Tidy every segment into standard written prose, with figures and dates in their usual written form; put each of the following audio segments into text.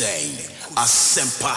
saying Asempa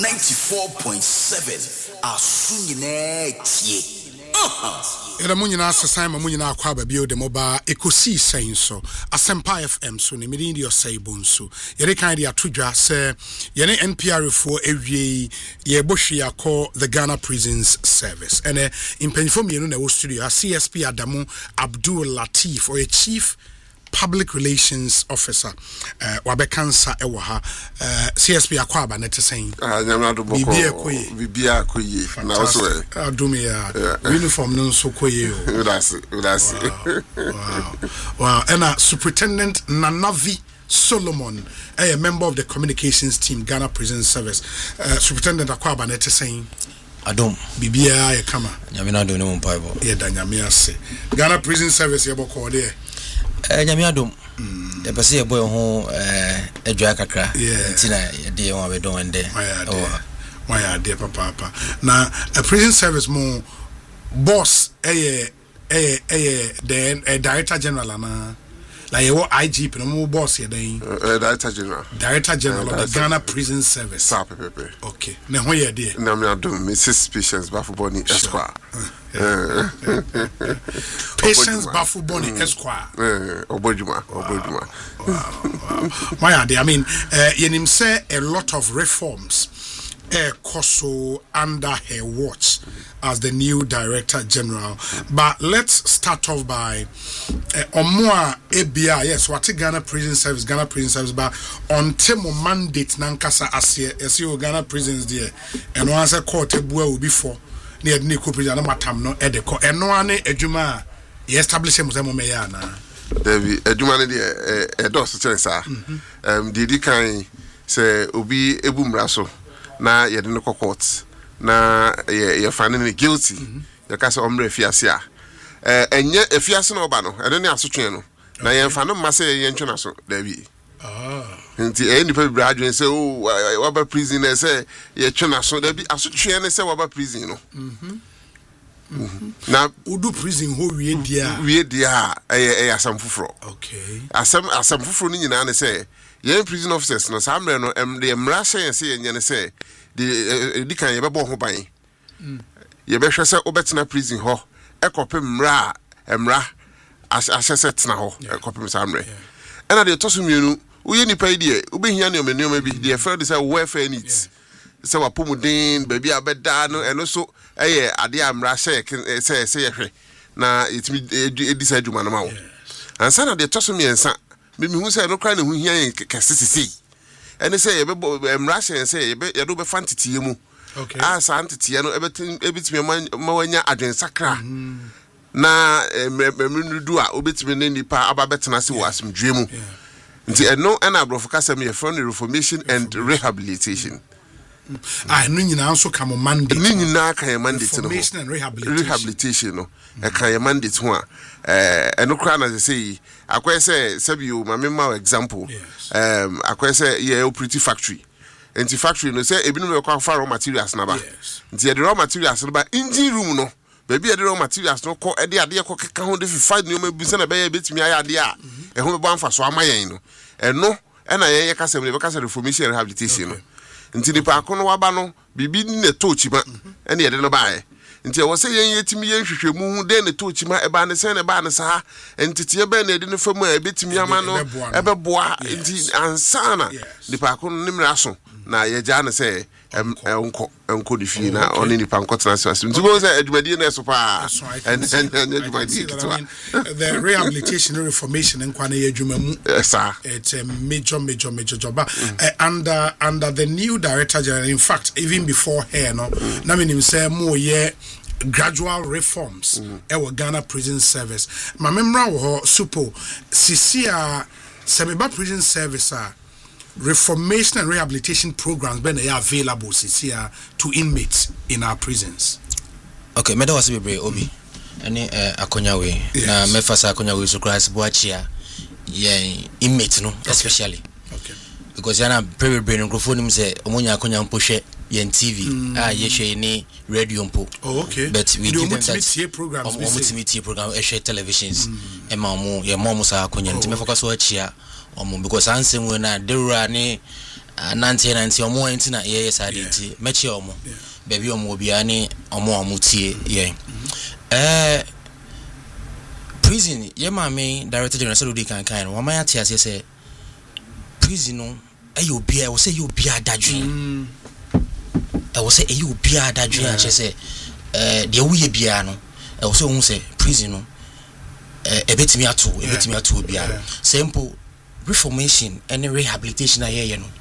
94.7 Asunyine tie. Era munyina asesa ma munyina akwa ba bio de moba ekosi sen so Asempa FM so ne mede ndi osaibo nso yere kan de atodwa se yene NPR fo ewie ye bohwe akọ the Ghana Prisons Service ene impenfo mienu na wo studio CSP Adamu Abdul Latif or a Chief Public Relations Officer wabekansa ewo ha CSP akwa ba net sen nyamado boko bibia koyi na also adumi ya uniform no so koyi o that's wow and Superintendent Nanavi Solomon a member of the communications team Ghana Prison Service Superintendent akwa ba net sen adom bibia ya kama nyamina do ne mo paibo ye da nyamia se Ghana Prison Service ye boko de nyamia dom e pese ye boy ho adwa kakra ntina ye de won be don ende why are there papa na a prison service mo boss the director general na like your IGP no mo boss ye den director general of the Ghana Prison Service okay na ho ye de nyamia dom Mrs. Patience Bafuboni Esquire Patience Bafuboni Esquire Obojuma why are they I mean yenim say a lot of reforms Koso under her watch as the new Director General. But let's start off by Omwa ABI, yes, what Ghana Prison Service, but on Temo mandate Nankasa as you Ghana Prisons there, and once a court will before near Nico Prison, Matam no Edeko, and no one Ejuma, establish him Mayana. David Ejumani, a dos Chensa, Didi Kai say Obi Ebum Raso. Na ye de no court na ye finding guilty ye ka se omre fiase a enye efiase no ba no ene ne asotwe no na ye fa no mase ye ntwe na so da bi nti any people be adwen say oh waba prison na say ye twe na so da bi asotwe ne say waba prison no na udu prison ho wie dia e asam fufuro okay asam fufuro ni nyina ne say ye prison officers no samre no de mra say ye ne say di kan ye bebo ho ban ye be hwese obetena prison ho ekopem mra asese tena ho ekopem samre ena de toso mienu uye nipa idie ubehia ne omenioma bi de fe de say welfare needs say wapomuden baby abeda no eno so eye ade amra say ye hwe na itimi edisa adwuma no ma wo ansa na de toso miensa hu say no kra ne hu hia kesesisi ene say ye be mra say ye do be fantiti mu okay santiti no ebetimi ma wanya adwen sakra na memrudu a obetimi ne nipa ababetena se wo asmdwe mu nti eno na abrofo kasem ye from reformation and rehabilitation no nyina nso ka mo mandate ni nyina ka ye mandate no reformation and rehabilitation no e ka ye mandate ho a eno kra na say akwai say sabio mamema example akwai say ye operate factory enti factory no say ebinu me kwa raw materials na ba enti ye raw materials no ba engine room no baby ye raw materials no ko ade ko keka ho de fifa ni o ma bisa na be ye betimi aya ade a e ho be bo anfa so amayen no eno na ye kasem le be kasem reformation and rehabilitation no nti ni pa kono waba no bibi ni ne tochima ene ye de no baaye nti wo se yen yetimi yen hwehwemu hu de ne tochima e ba ne se ne ba ne sa enti ye be na de no famu a betimi ama no e be boa nti ansana ni pa kono ni mra so na ye ja ne se enko di fi na oni ni pa nkotena se asim nti go se adwumadi na so pa adwumadi kitwa the rehabilitation and reformation en kwana ye adwumamu it's a major job under the new Director General. In fact, even before her no na menim say mo ye gradual reforms our Ghana Prison Service ma memra wo supo sisia semeba prison service reformation and rehabilitation programs when they are available here to inmates in our prisons. Okay, me da was be obi ani akonya we na me fasa akonya we so class boachia ye inmates no especially okay because yana very brain microphone say omonya akonya mpohwe ye TV ye hwe ni radio mpo okay but we give them that programs multimedia program share televisions e ma mo ye mo sa akonya ntime focus so achia because ansem we na derura ni nanti omo enti na ye side enti mechi omo baby omo bia ne omo tie ye prison ye ma me director general so do kan wo ma ya tie ase say prison no ayo bia wo say yo bia dadwen wo say ayo bia dadwen a che say de wo ye bia no wo say hu say prison no ebetimi ato bia simple reformation and rehabilitation aye no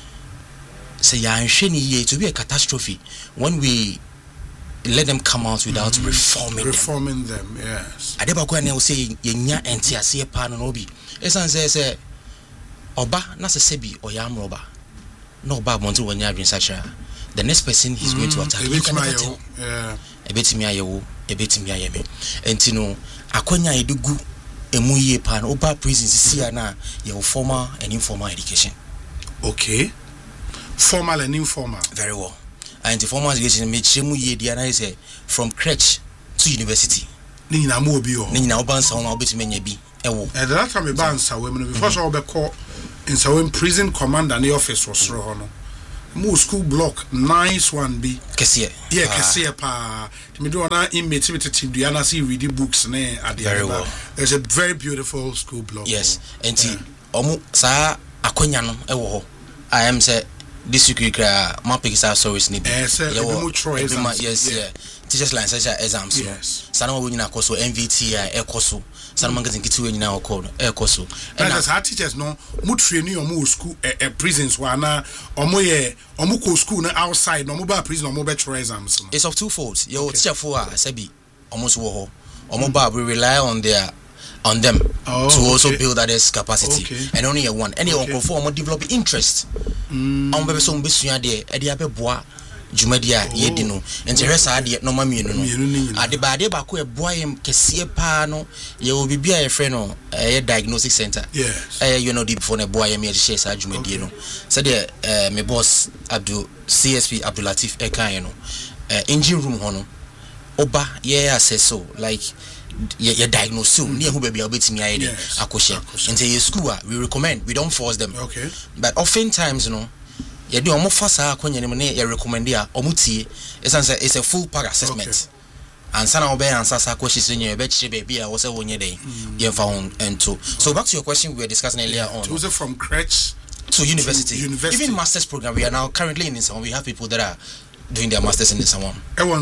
say ya nhwe ni ye to be a catastrophe when we let them come out without reforming them. Yes. Adeba ko na wo say yenya entiase pa no obi esan say oba na se bi oyam roba no oba monte wonya adwen sachra the next person he's going to attack you can attack ebetimi ayewo me enti no akonya edugu emu ye pa no oba prison sia na your formal and informal education. Okay. Formal and informal. Very well. And the formal education me chemu ye dia na say from crèche to university. Ni na mo obi ho. Ni na oba nsa ho obetime nya bi ewo. And that time ba nsa we me before so obekọ nsa we prison commander na office was ro ho no. Mo school block nice one be kese. Yeah, kese pa. Me do na inmate team do na see reading books na at the well. It's a very beautiful school block. Yes. Enti omo sa akonya no ewo ho. I am say this week my pick is stories ni bi. Yes. Teachers line such exams. Yes. Sana we nyina koso MVT ekoso. Sana mangazin kiti we nyina okọ ekoso. And as our teachers no mu train omo school prisons wa na omo ko school na outside no mo ba prison omo be try exams. It's of two folds. Your teacher for sabi almost wo ho. Omo ba we rely on them to also build others' capacity. And only one. Anyone can form or develop interest. On bebe so mbesua de abeboa jumadia ye di no interest ade no ma mienu no ade ba ko eboa yem kese pa no ye obibia ye frɛ no diagnostic center. Yes. You know the before na eboa yem ye share sa jumadie no so de me boss CSP Abdul Latif ekan no engine room ho no oba ye assess so like ye diagnose you near who baby obetimi ayede akoshe into your school we recommend, we don't force them. Okay. But oftentimes you do omo fasa akonya ne me you recommend ya omutie it's a full pack assessment. And sana obey answer sa question you be che baby a wo se wonye dey ye fa hon ento. So back to your question we were discussing earlier on. It was from crèche to university. Even master's program we are now currently in some we have people that are doing their masters in someone.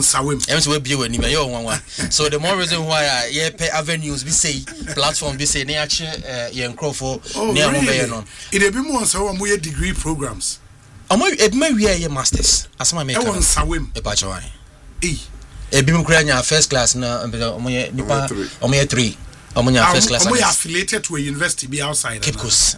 So the more reason why pay avenues we say platform we say near for it be more so we degree programs. It may we masters as my make first class na three. First class affiliated to a university be outside Cape Coast.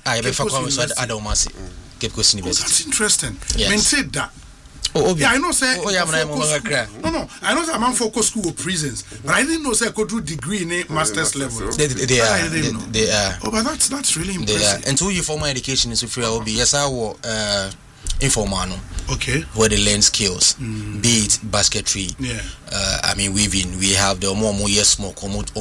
Cape Coast University. That's interesting. Yes. Maintain that. Yeah, I know, sir. No, I know that man focus school of prisons, but I didn't know, sir, could do degree in a master's level. They are. Oh, but that's really impressive. And so your formal education is free. Will be yes, our informal. Okay. Where they learn skills, be it basketry. Yeah. I mean weaving. We have the more yes smoke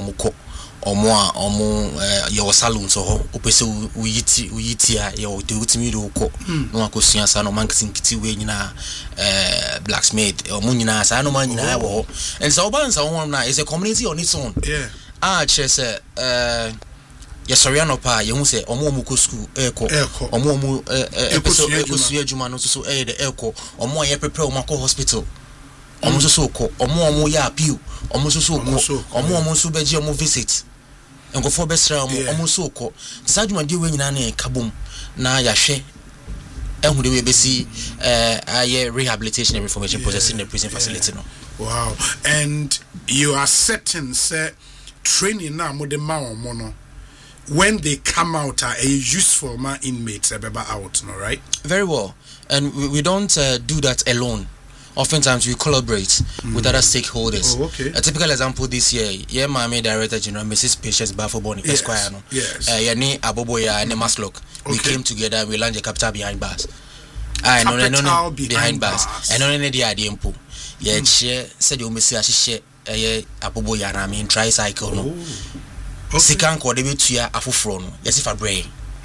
omo your salon so opese uyitia your de utimi do ko no akosua sa no marketing kiti we nyina blacksmith omo nyina sa no man nyina wo and so bansa won na is a community on its own. Yeah. Chese yesoriano pa ye hu se omo ko school eko omo ekosua adwuma no so de eko omo ye prepare omo ko hospital omo so ko omo ya appeal omo so ko omo so beji omo visit enko for besra omo so ko sadwuma de we nyina na kabom na ya hwe ehu de we besi aye rehabilitation and reformation process in the prison facility no. Wow. And you are certain say training na mo de ma omo no when they come out are a useful man inmates out, no, right? Very well. And we don't do that alone. Oftentimes we collaborate with other stakeholders. Oh, okay. A typical example this year, my Director General Mrs. Patience Bafoboni Esquire. Yes. Yani Aboboya and Maslock. We came together and we launched a capital behind bars. Capital behind bars. And only the idea impo. Yeah, share said you miss share Aboboya and I mean tricycle no. Sikan ko de betua afoforo no. Yes if a brain.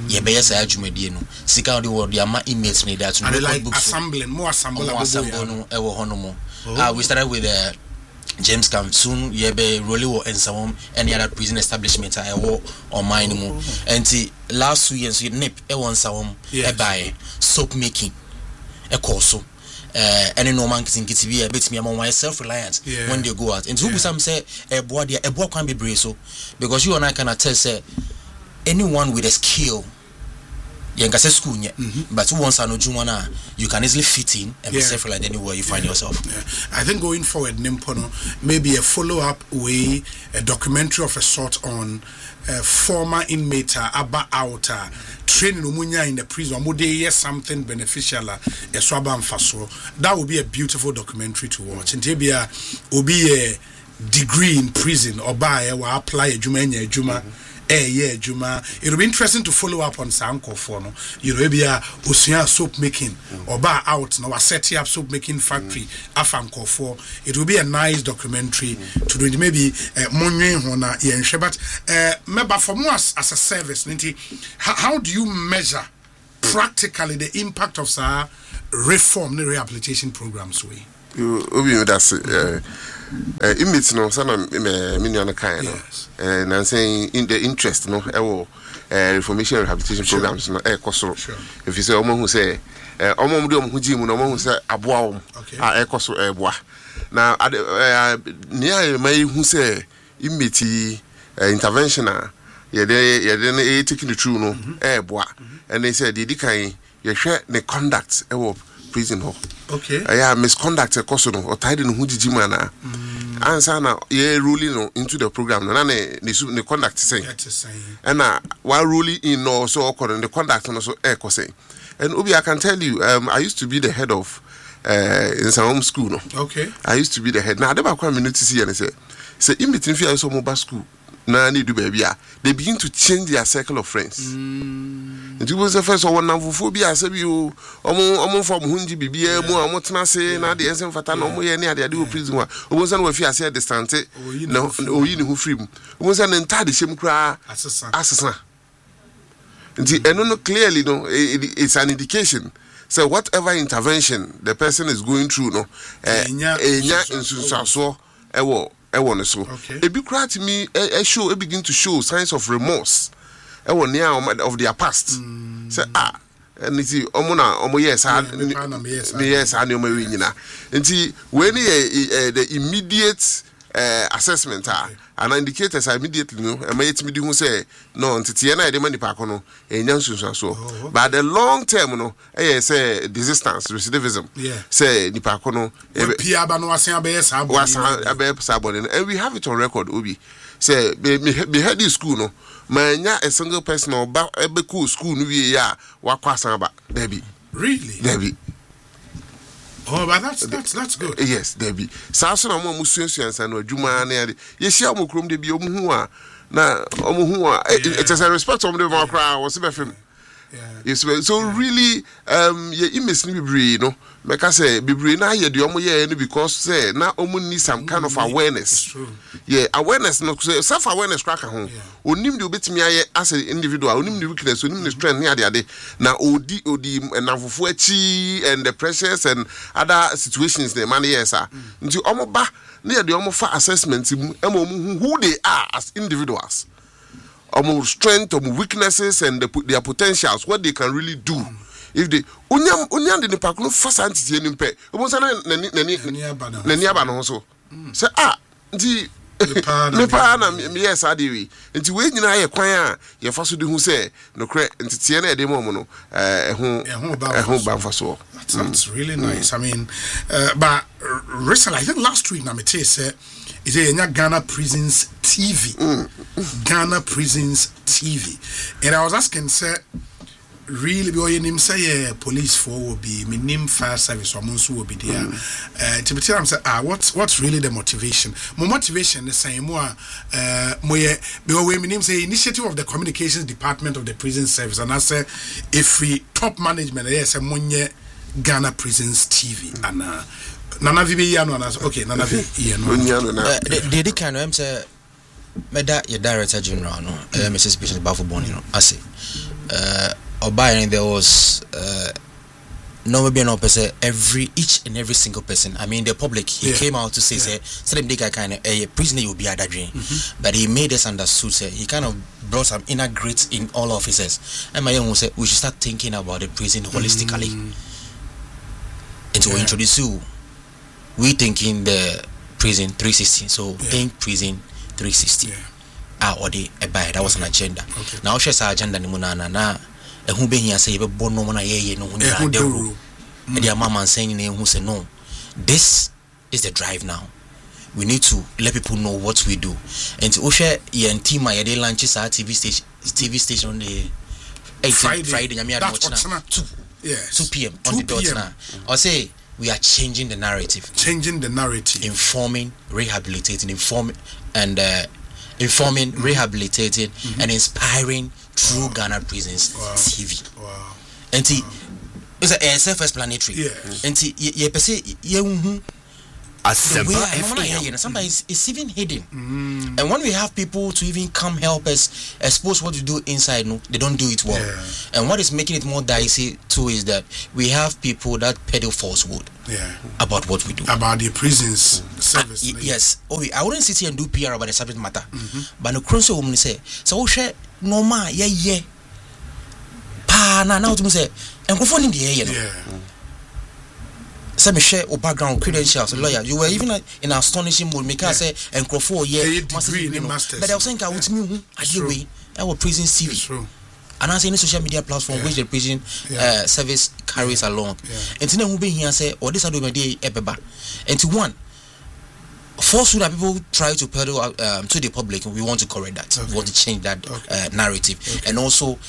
ye be yes adwumadie no sika de wo de ama emails ne that no like assembling more assemble no e wo hono mo we started with James Camp soon ye be really wo ensawom any other prison establishment I wo on mine mo enti last 2 years we nip e won sawom e buy soap making e course any normal nkiti bi e betimi am self reliant when they go out and who some say e boa kwan be brave so because you and I can attest say anyone with a skill Yankase school, but who wants to you can easily fit in and be self reliant anywhere you find yourself. I think going forward, Nimpono, maybe a follow-up way, a documentary of a sort on former inmate out training umunya in the prison. Yes, something beneficial. That would be a beautiful documentary to watch. And maybe will be a degree in prison or buy or apply a juma. Juma. It'll be interesting to follow up on Sanko for no. Maybe Osia soap making or bar out now setting up soap making factory Afanko for. It will be a nice documentary to do it. Maybe Monye Hona Yenshe. But maybe for us as a service, how do you measure practically the impact of sa reform the rehabilitation programs way? That's inmates no sana minion kind no and I'm saying in the interest no reformation rehabilitation programs no koso if you say omo hu say omo mu de omo hu ji mu no omo hu say aboa om koso boa na near my hu say inmate intervention ye de taking the true no boa and they said the kan ye hwe the conduct prison hall. Okay. Misconduct a cost or tied in Hujimana. Answer now, ruling into the program. The conduct saying. And while ruling in also according the conduct and also echo saying. And Ubi, I can tell you, I used to be the head of in some home school. No? Okay. I used to be the head. Now, I never come to see and say, in between fear so mobile school. Now, they begin to change their circle of friends. And you was the first one now for phobia. I said, you almost from Hunji Bibia, more Motanase, now the essence for no more near the do prison. Was on with you, I said, the stance, no, you know who free was an entire shame cry assassin. And no, clearly, no, it's an indication. So, whatever intervention the person is going through, no, I want to so. It be cry to me. A begin to show signs of remorse. I want near of their past. Say and see omo yes I know my winner. And see when the immediate assessment and indicators immediately no and may me who say no until na the money park no so but the long term no say resistance recidivism say the park no and we have it on record Obi say me head this school no manya a single person or ebe cool school no we ya wa kwasan ba Debbie really oh, but that's good. Yes, Debbie. Sasso na mo musuensuan and adwuma na ye hia mo krom de bi omu hu a na omu hu a it is a respect of the cry was be fam. Yes, so really ye image ni bibre no make say bibre na ye de omu ye no because say na omu need some kind of awareness. It's true. Yeah, awareness no self awareness crack ho. Onim de obetimi aye as an individual, onim de weakness, onim de strength ni ade na odi nanfofo achi and the pressures and other situations the man yes sir. Nti omo ba na ye de omo fa assessment mu who they are as individuals. Omo strength, omo weaknesses and their potentials, what they can really do. If they unyam de nipa no fa santi ni mpe omo sa na ni aba no so say nti me pa na me yes adewi nti we nyina ye kwan a ye fa so de hu say no kre nti tie na e de mo no ehun ba fa so. That's really nice. I mean but recently I think last week na me say is a Ghana Prisons TV. Ghana Prisons TV. And I was asking say really because him say police for will be minim fire service or monsu will be there to be tell am say what's really the motivation my motivation is saying more because we minim say initiative of the communications department of the prison service and I say if we top management yes monye Ghana Prisons TV and Nana Vibi Yano and okay Nana Vibi Yano the kind of say meda your director general no Mrs. Bishop Bafo Boni no I say Obayan, there was no be no person each and every single person. I mean the public, he came out to say them they kind of a prisoner will be a dream, but he made us understood. Say he kind of brought some inner grit in all officers. And my young said we should start thinking about the prison holistically. And to introduce you, we thinking the prison 360. So think prison 360. Or the that was an agenda. Now she's our agenda ni munana na. Who be here say you born no one ye no and their mama saying who say no. This is the drive now. We need to let people know what we do. And to share your team my day lunches at TV station on the Friday 2 p.m. on the dot now. Or say we are changing the narrative. Informing, rehabilitating, informing, rehabilitating, and inspiring through Ghana Prisons TV. And it's a self-explanatory. And sometimes it's even hidden. And when we have people to even come help us expose what we do inside, no, they don't do it well. And what is making it more dicey too is that we have people that peddle falsehood about what we do. About the prisons service. Yes. I wouldn't sit here and do PR about the subject matter. But the cross woman say, so share no ma pa na to say and go for in the air. Some share or background credentials, lawyer. You were even in an astonishing mood. Make us say and go for masters. But I was saying I would me our prison TV. And I say any social media platform which the prison service carries along. And today who be here and say, oh, this I do my day ebeba. And to one falsehood that people try to peddle to the public, we want to correct that. We want to change that narrative, and also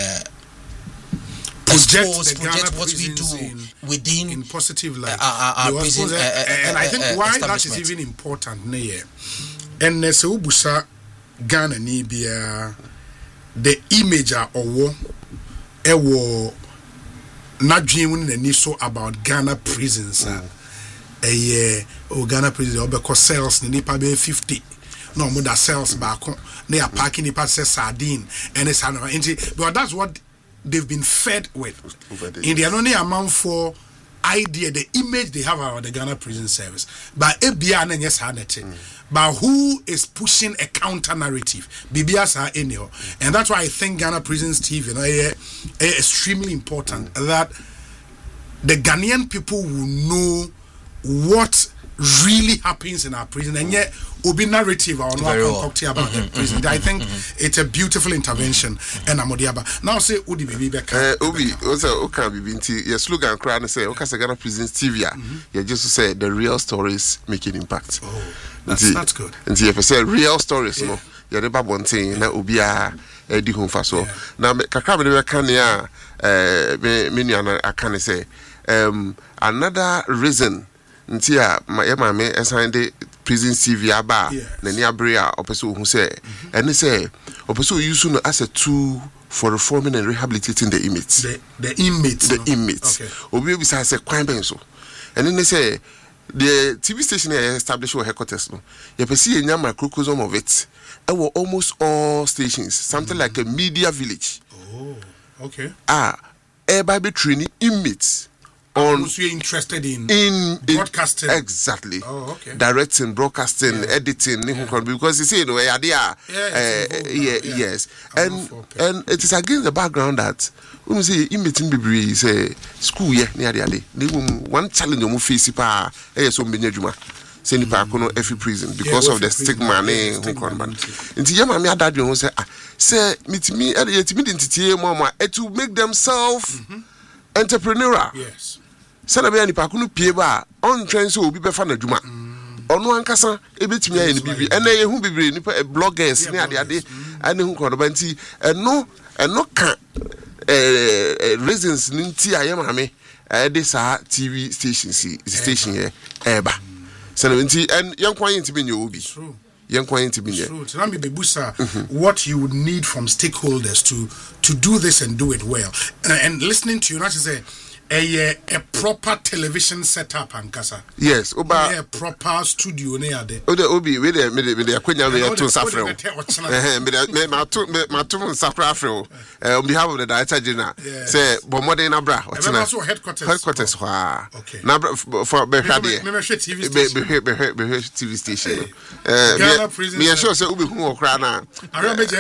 project what we do within in positive light. Our prison, and I think why that is even important. And so busa Ghana ni bia the image or ewo not dreaming the so about Ghana prisons. Ghana prisons because cells ni pa be 50. No more that cells back. They are parking the part sardine and it's but that's what they've been fed with. In the only amount for idea, the image they have about the Ghana prison service. But but who is pushing a counter narrative? And that's why I think Ghana Prisons TV is extremely important that the Ghanaian people will know what really happens in our prison, and yet obi narrative or not concocted about the prison. I think it's a beautiful intervention. And Amodiaba now say Udi baby Obi also can be binti your slogan crowd say okay Ghana Prisons TV you just say the real stories making impact. That's good. And if you say real stories no you never one thing na obi a di home fa so na kakra me dey kan ya me nua aka say another reason ntia my me assign the prison TV aba na ni abre a opeso hu say and say opeso use no as a tool for reforming and rehabilitating the inmates. The inmates. Obi be say kwan ben so and then they say the TV station established with headquarters no you see a microcosm of it were almost all stations, something like a media village. Everybody training inmates on you're interested in broadcasting. Exactly. Directing, broadcasting, editing, because you see, yes. And it is against the background that when you say inmates in Bibri say school near the alley. One challenge you face so many juma. Send the no every prison because of the stigma into your mammy dad you say meet me at the mama to make themselves entrepreneurial. Yes. Sanabe ni pakunu pieba on train so obi be fa na djuma ono ankasa ebetimi aye ni bibi ene ye hu bibire ni bloggers ni ade ane hu kodo banti eno ka reasons ni nti aye mame de sa TV station here eba sanabe nti en yankwan nti bi nyo obi yankwan nti bi nyo so na me bebusa what you would need from stakeholders to do this and do it well and listening to you not to say a proper television setup ankasa. Yes, oba a proper studio ne ade. Obi we dey me akwanya we to safre. Me ma to safre afre. On behalf of the director general say bomode na bra otina. Headquarters wa. Na for be hwade. Me TV station. Me sure say obi hu okra na. Ara be je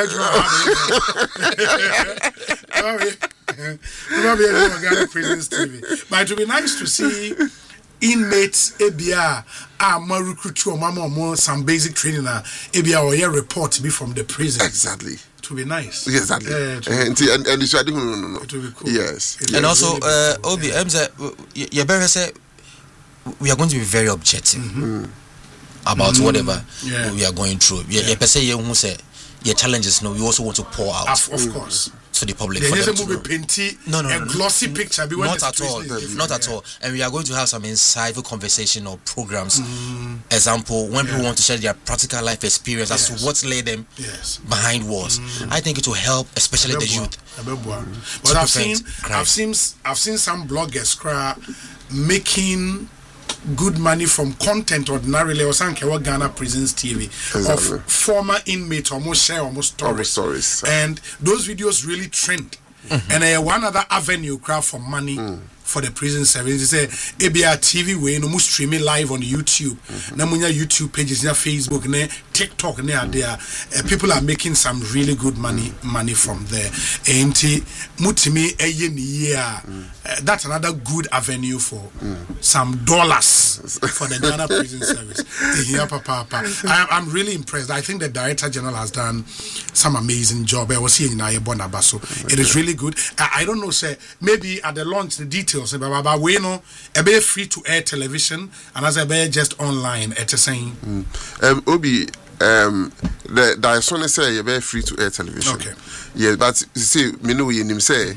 Ghana Prisons TV. But it would be nice to see inmates ABR more recruit you more some basic training ABR or your report to be from the prison. Exactly. It would be nice. Exactly. And it's no. It would be cool. Yes. And also Obi you better say we are going to be very objective about whatever we are going through. You say you who say your challenges we also want to pour out. Of course. To the public. A glossy picture. Not at all. Not at all. And we are going to have some insightful conversation or programs. Example, when people want to share their practical life experience as to what led them behind wars. I think it will help, especially the youth. But I've seen some bloggers making good money from content ordinarily or some Ghana Prisons TV of former inmates almost stories. And those videos really trend. And one other avenue crowd for money for the prison service. They say ABR TV way no more streaming live on YouTube. Na munya YouTube pages, na Facebook, na TikTok, na there. People are making some really good money from there. And mutimi that's another good avenue for some dollars for the Ghana Prison Service. I'm really impressed. I think the Director General has done some amazing job. I was here in Bonabaso. It is really good. I don't know, say maybe at the launch the details. But we know a bit free to air television and as a bit just online. It's saying Obi the son say you be free to air television. Okay. Yes, but you see, me know you him say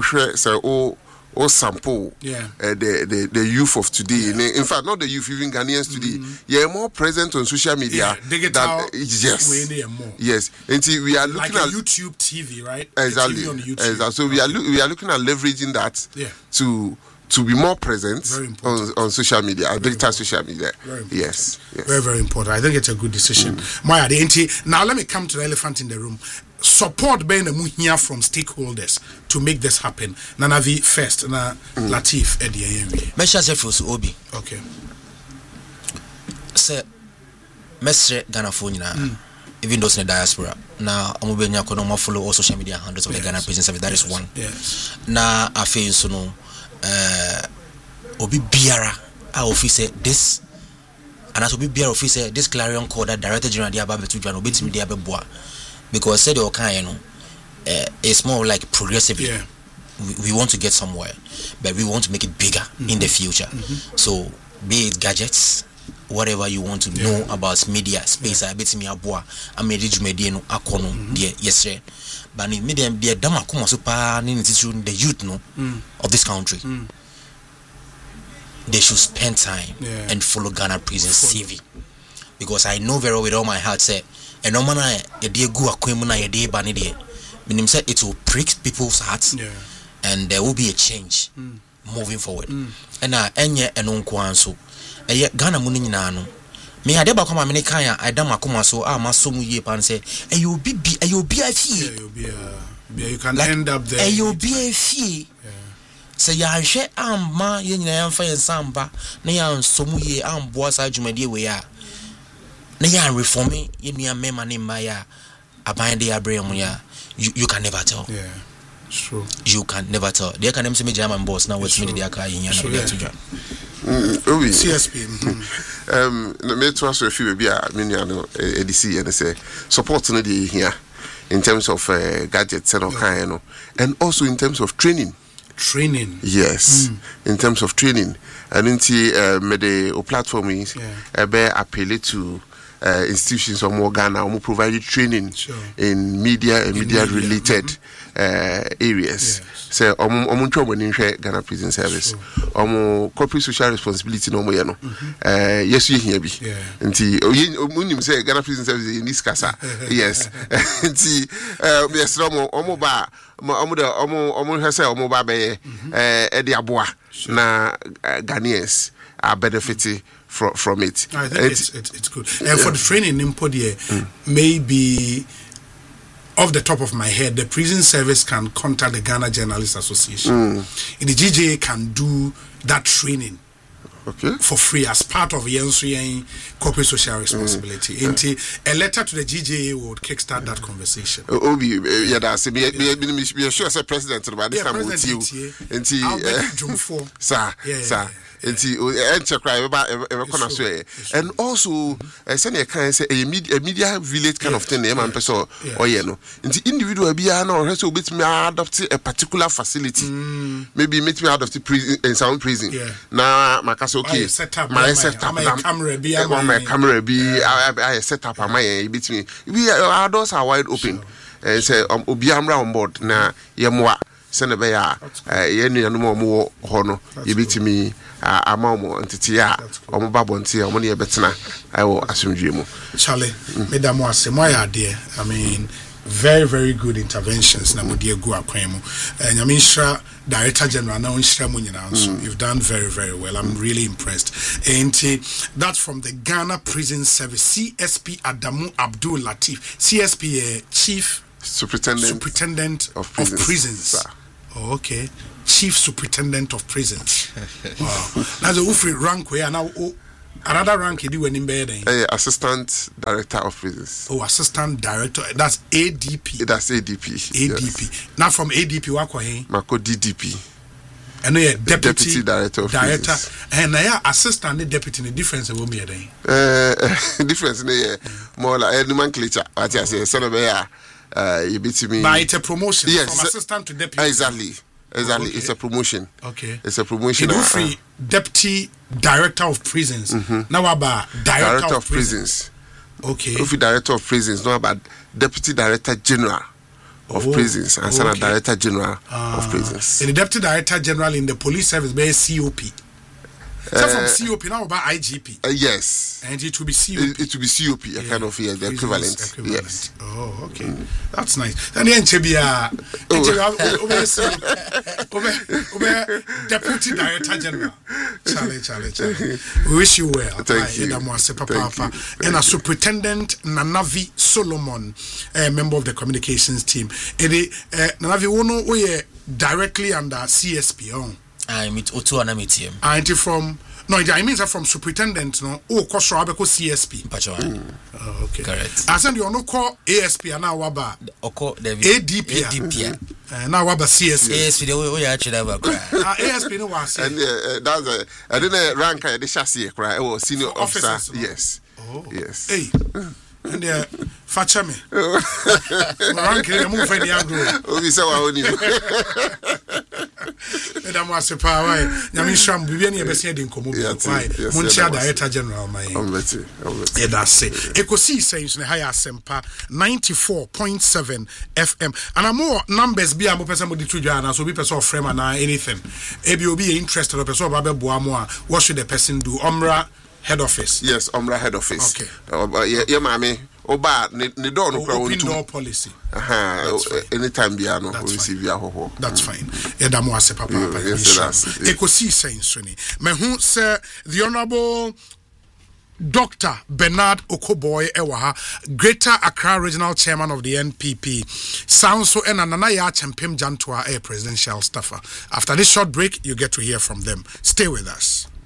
or sample the youth of today. In fact, not the youth, even Ghanaians today. You're more present on social media. Digital. Yes. And see, we are looking like at YouTube TV, right? Exactly. TV on YouTube. Exactly. So we are looking at leveraging that to be more present on social media, digital social media. Yes. Very, very important. I think it's a good decision. Now let me come to the elephant in the room. Support being a muhia from stakeholders to make this happen. Nanavi first, na Latif Eddie. Mesha Zefus Obi. Okay. Say, Mestre Ghana phone even those in the diaspora. Now, I'm going to follow all social media handles of the Ghana Prison Service. That is one. Yes. Now, I feel so no. Obi Biara, our officer this, and as Obi Biara officer this clarion call that Director General Diababe to John Obi Diabeboa. Because said it's more like progressive. We want to get somewhere, but we want to make it bigger in the future. So be it gadgets, whatever you want to know about media space, I bet me aboa. I made it media no akono yes sir. But in media the dama kuma super the youth of this country. They should spend time and follow Ghana Prisons TV. Because I know very well with all my heart say and no man a day go akwemuna a day banide. Meaning say it will prick people's hearts and there will be a change moving forward. And enye enonko anso. Ghana muni nyina no. Me ade ba kwama me kan ya adam akoma so maso mu yie pan say you can end up there. Say ya hwe amma ye nyina yan fa ensamba na ya nsomu ye amboa sa dwumade we ya. Na ya reforming ye nua mema ne maya abande ya brem ya. You can never tell. Yeah. True. You can never tell. They can say me German boss now what's me they are crying ya na to join. CSP. Me to ask a few be a miniano EDC and say support no dey here in terms of gadgets and all kind and also in terms of training. Yes, in terms of training and into me the platform is appeal to institutions or more Ghana or provide training in media and media related areas. So Ghana Prison Service corporate social responsibility no more yes you hear me nti omunim say Ghana Prison Service in this kasa yes nti yes omo ba omo hwese omo ba be e de aboa na Ghanaians are benefiting from it. I think it's good. And for the training in Podie, maybe off the top of my head, the prison service can contact the Ghana Journalists Association. The GJA can do that training for free as part of Yensuyen corporate social responsibility. A letter to the GJA would kickstart that conversation. Obi, yeah, that's me. Sure, as president, but this time with you, sir. Enti enche cry e kona so and also say can say a media village kind of thing e man person oye no enti individual bia na o say obetimi adopt a particular facility maybe meet me out of the prison in some prison na makase okay my set up camera bia my camera bi I set up am I betimi we our doors are wide open and say obi amra on board na yemoa sene be ya ye nuanu mo ho no ye betimi amamo ntitia omo babonti omo ne betena ayo asumdwe mu Charlie medamo asemo ya de I mean very good interventions na modi egu akwan mu nyamishra Director General na onshira mu nyina so you've done very well. I'm really impressed. And that's from the Ghana Prison Service CSP Adamu Abdul Latif CSP Chief Superintendent of Prisons. Oh, okay. Chief Superintendent of Prisons. Wow. Now the Ufri rank where now another rank you do when in bed. Assistant Director of Prisons. Oh, Assistant Director. That's ADP. That's ADP. ADP. Yes. Now from ADP wako he? Mako DDP. And no, Deputy Director of Prisons. And now Assistant and Deputy. The difference will be a day. Difference more like nomenclature. What I say, son of you beat me. But it's a promotion. Yes, from assistant to deputy. Exactly. Okay. It's a promotion. Okay. It's a promotion. Deputy Director of Prisons. Now about Director of Prisons. Okay. Director of Prisons. Now about Deputy Director General of Prisons and Senate Director General of Prisons. And the Deputy Director General in the Police Service be COP. So from COP now about IGP. Yes. And it will be COP. It will be COP, a kind of the equivalent. Yes. Oh, okay. That's nice. And then Chebia, Deputy Director General. Charlie. We wish you well. Thank you. And a Superintendent Nanavi Solomon, a member of the communications team. Nanavi Wono we directly under CSP. I meet Otu and I meet him. From I mean from superintendent no Kosho abeko CSP. Oh, okay. Correct. I send you no call ASP and now waba ADP. Now waba CSP. ASP the way actually have ASP no was. And that's I didn't rank the chassis cry or senior officer. Yes. Oh. Yes. Hey. And facha me. Rank move any agro. We say wa oni. Madam was a power. Yamisham Bibiani Bessia in Komo. Moncha Director General. My that's it. Ecosi says in higher Sempa 94.7 FM. And more numbers be a person with the two jana, so be person frame and anything. Ebi be interested or person Babe Boamoa. What should the person do? Omra head office. Yes, Omra head office. Okay. Yeah, mommy. Oba ne door no open door policy. Anytime biano we receive ya ho. That's fine. Eda mo ase papa. Ekosi sensoni. Me hu say the honorable Dr. Bernard Okoboy Ewaha, Greater Accra Regional Chairman of the NPP, sounds so and Ananaya Champim Jantua, a presidential staffer. After this short break, you get to hear from them. Stay with us.